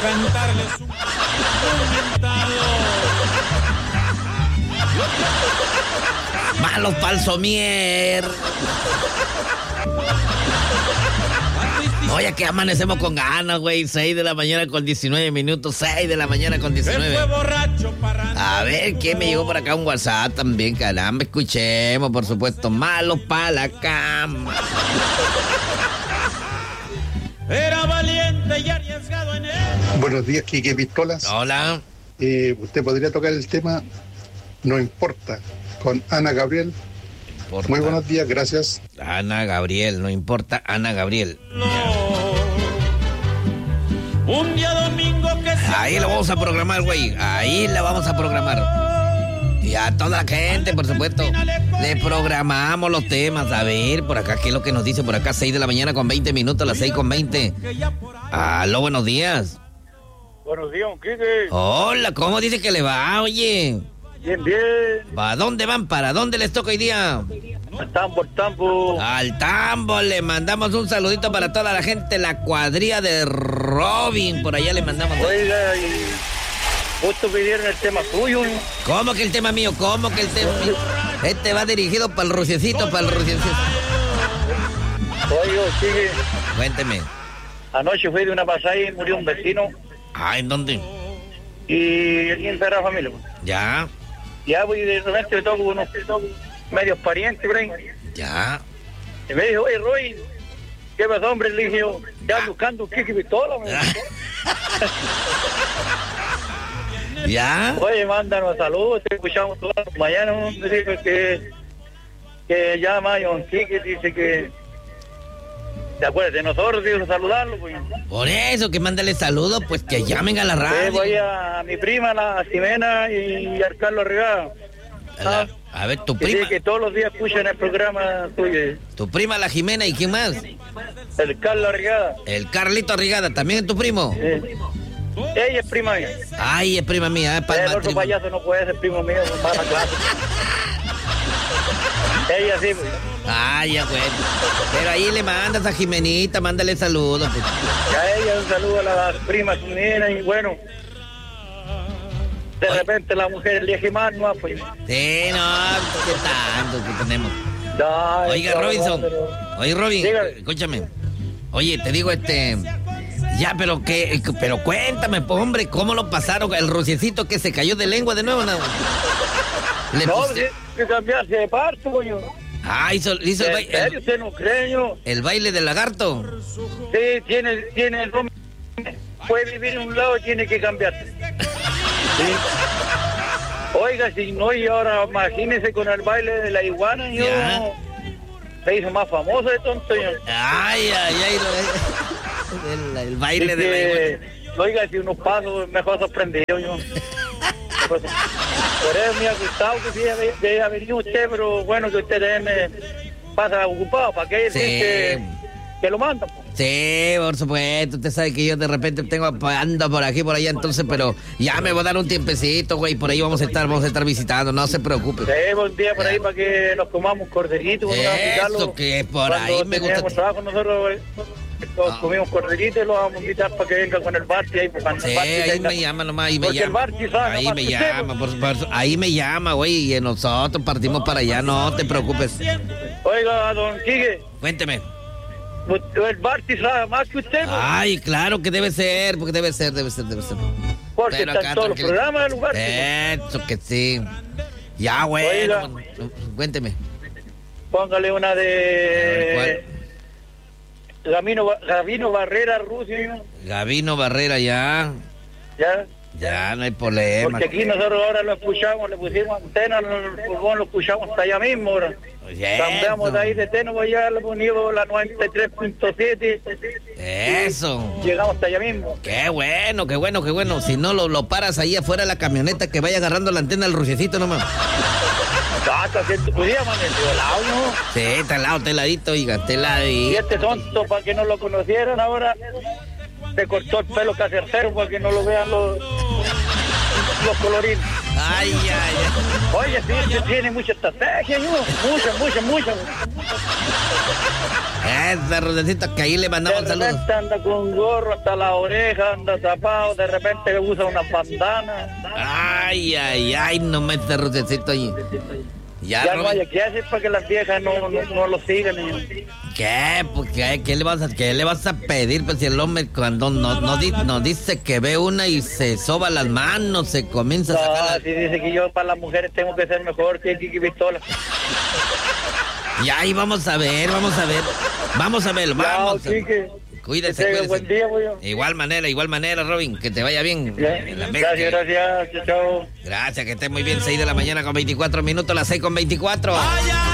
cantarles un mentado. Malos palsomier. Oye, que amanecemos con ganas, güey. 6 de la mañana con 19 minutos. 6 de la mañana con 19. A ver, ¿quién me llegó por acá? Un WhatsApp también, caramba. Escuchemos, por supuesto. Malos pa' la cama. Era valiente y arriesgado en él. Buenos días, Quique Pistolas. Hola. Usted podría tocar el tema No Importa con Ana Gabriel. Importa. Muy buenos días, gracias. Ana Gabriel, no importa, Ana Gabriel. Un día domingo que ahí la vamos a programar, güey. Ahí la vamos a programar. Y a toda la gente, por supuesto, le programamos los temas. A ver, por acá, ¿qué es lo que nos dice? Por acá, 6 de la mañana con 20 minutos, las 6 con 20. Aló, buenos días. Buenos días, Quique. Hola, ¿cómo dice que le va, oye? Bien, bien. ¿Para dónde van? ¿Para dónde les toca hoy día? Al tambo. Al tambo, le mandamos un saludito para toda la gente, la cuadrilla de Robin, por allá le mandamos. Oiga, y justo pidieron el tema suyo. ¿Cómo que el tema mío? ¿Cómo que el tema mío? Este va dirigido para el ruciecito, Oiga, Quique. Cuénteme. Anoche fui de una pasada y murió un vecino. Ah, ¿en dónde? Y aquí en Terra Familia. Ya. Ya, pues, y de repente me toco unos medios parientes, por ahí. Ya. Y me dijo, oye, Roy, ¿qué pasó, hombre? Le dije yo, ya buscando un Quique Pistola. ¿Ya? Oye, mándanos saludos, te escuchamos todas las mañanas. Me dijo que llama a John Quique, dice que te acuerdas de nosotros, digo, saludarlo. Pues. Por eso, que mándale saludos, pues que llamen a la radio. Voy a mi prima, la Ximena, y al Carlos Arrigada. A ver, tu Que prima. dice que todos los días escuchan el programa tuyo. Tu prima, la Jimena, ¿y quién más? El Carlos Arrigada. El Carlito Arrigada, ¿también es tu primo? Ella es prima mía. Ay, es prima mía, para el El otro matrimonio. payaso no puede ser primo mío, con mala clase. Ella sí, pues. Ay, ya bueno. Pero ahí le mandas a Jimenita, mándale saludos. Pues. Ya ella un saludo a la prima Ximena y bueno. De repente la mujer le dije más, no, pues. Sí, no, qué tanto que tenemos. Ay, Oiga, no, Robinson. pero... Oye, Robin, Dígame. escúchame. Oye, te digo, ya, pero cuéntame, pues, hombre, ¿cómo lo pasaron? El rociecito que se cayó de lengua de nuevo, ¿no? No, tiene que cambiarse de parto, coño. Ah, hizo el ¿En serio usted no cree, yo? el baile del lagarto. Sí, tiene el nombre. Puede vivir en un lado, tiene que cambiarse. Sí. Oiga, si no, y ahora imagínese con el baile de la iguana, yo Ya. se hizo más famoso de tonto, yo. Ay, el baile de la iguana. Oiga, si unos pasos mejor sorprendido, yo. Por eso me ha gustado que haya venido usted, pero bueno, que usted también me pasa ocupado, ¿para qué decir que lo manda? Pues? Sí, por supuesto, usted sabe que yo de repente ando por aquí, por allá, entonces, pero ya me voy a dar un tiempecito, güey, por ahí vamos a estar visitando, no se preocupe. Sí, buen día por ahí para que nos comamos corderito. Eso que por ahí me gusta. Cuando trabajo nosotros, nos comimos corderito y lo vamos a invitar para que venga con el Barty ahí. Sí, ahí me llama nomás, ahí me porque llama. el Barty sabe, Ahí nomás me que usted, llama, ahí me llama, güey, y nosotros partimos para allá, no te preocupes. Oiga, don Quique, Cuénteme. el Barty sabe más que usted. Ay, claro que debe ser, porque debe ser. Porque Pero está acá, en todos los tranquilo. programas del Barty. Eso que sí. Ya, bueno. Oiga. Cuénteme. Póngale una de... ¿Cuál? Gabino Barrera, Rusia. Gabino Barrera, ya. ¿Ya? Ya, no hay problema. Porque aquí nosotros ahora lo escuchamos, le pusimos antena, lo escuchamos hasta allá mismo ahora. Eso. Cambiamos de ahí de Teno, ya le ponimos la 93.7. Eso. Llegamos hasta allá mismo. Qué bueno. Si no, lo paras ahí afuera de la camioneta que vaya agarrando la antena del ruciecito nomás. Hasta cierto día, man, el lado, ¿no? Sí, está al ladito, oiga, está al Y ladito. este tonto, para que no lo conocieran ahora, se cortó el pelo cacercero para que no lo vean los colorines. Ay. Oye, sí, tiene mucha estrategia, ¿no? Mucha. Ese Rudecito que ahí le mandamos De saludos. repente anda con gorro hasta la oreja, anda zapado, de repente usa una bandana. Ay, no me ese Rudecito ahí. Ya no hay que hacer para que las viejas no lo sigan. ¿Qué? Pues, ¿qué le vas a pedir? Pues si el hombre cuando nos dice que ve una y se soba las manos, se comienza a sacar. Si dice que yo para las mujeres tengo que ser mejor que Kiki Pistola. Y ahí vamos a ver. Vamos. Cuídese. Buen día, güey. Igual manera, Robin, que te vaya bien. Gracias, chao. Gracias, que esté muy bien, 6 de la mañana con 24 minutos, las 6 con 24.